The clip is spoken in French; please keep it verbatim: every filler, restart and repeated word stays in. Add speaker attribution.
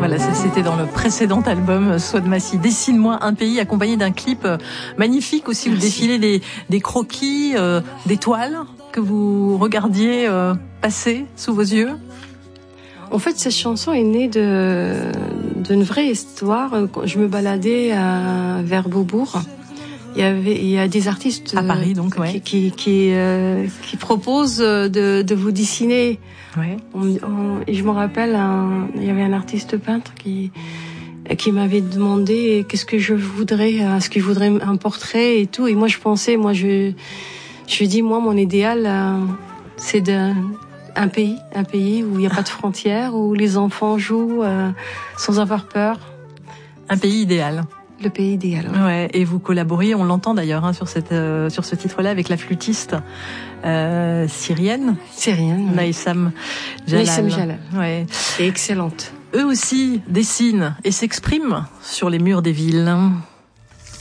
Speaker 1: Voilà, ça c'était dans le précédent album Swad Massi. Dessine-moi un pays, accompagné d'un clip magnifique aussi, où vous défilez des, des croquis, euh, des toiles que vous regardiez euh, passer sous vos yeux.
Speaker 2: En fait, cette chanson est née de d'une vraie histoire. Je me baladais à, vers Beaubourg. Il y avait, il y a des artistes
Speaker 1: à Paris, donc, ouais.
Speaker 2: qui qui qui, euh, qui proposent de de vous dessiner.
Speaker 1: Ouais.
Speaker 2: On, on, et je me rappelle, un, il y avait un artiste peintre qui qui m'avait demandé qu'est-ce que je voudrais, est-ce que je voudrais un portrait et tout. Et moi, je pensais, moi, je je lui ai dit, moi, mon idéal, c'est de un pays, un pays où il n'y a pas de frontières, où les enfants jouent euh, sans avoir peur.
Speaker 1: Un pays idéal.
Speaker 2: Le pays idéal.
Speaker 1: Ouais. Ouais, et vous collaboriez, on l'entend d'ailleurs hein, sur cette euh, sur ce titre-là avec la flûtiste euh, syrienne.
Speaker 2: Syrienne. Ouais.
Speaker 1: Naïsam Jalal.
Speaker 2: Naïsam Jalal.
Speaker 1: Ouais.
Speaker 2: C'est excellente.
Speaker 1: Eux aussi dessinent et s'expriment sur les murs des villes.